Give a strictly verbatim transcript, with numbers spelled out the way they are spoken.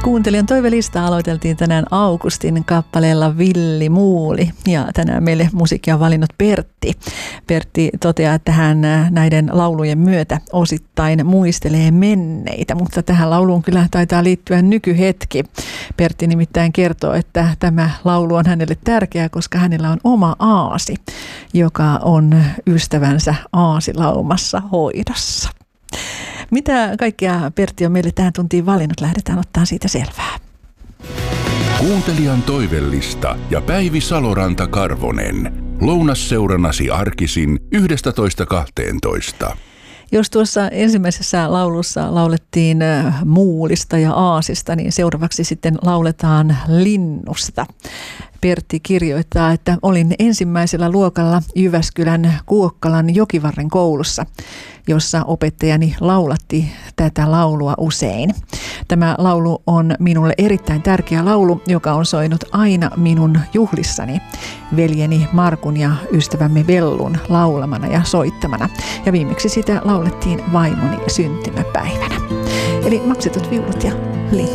Kuuntelijan toivelistaa aloiteltiin tänään Augustin kappaleella Villi Muuli ja tänään meille musiikkia on valinnut Pertti. Pertti toteaa, että hän näiden laulujen myötä osittain muistelee menneitä, mutta tähän lauluun kyllä taitaa liittyä nykyhetki. Pertti nimittäin kertoo, että tämä laulu on hänelle tärkeä, koska hänellä on oma aasi, joka on ystävänsä aasilaumassa hoidossa. Mitä kaikkea Pertti on meille tähän tuntiin valinnut? Lähdetään ottaa siitä selvää. Kuuntelijan toivellista ja Päivi Saloranta-Karvonen. Lounasseurannasi arkisin yhdestätoista kahteentoista. Jos tuossa ensimmäisessä laulussa laulettiin muulista ja aasista, niin seuraavaksi sitten lauletaan linnusta. Pertti kirjoittaa, että olin ensimmäisellä luokalla Jyväskylän Kuokkalan Jokivarren koulussa, jossa opettajani laulatti tätä laulua usein. Tämä laulu on minulle erittäin tärkeä laulu, joka on soinut aina minun juhlissani veljeni Markun ja ystävämme Vellun laulamana ja soittamana. Ja viimeksi sitä laulettiin vaimoni syntymäpäivänä. Eli maksetut viulut ja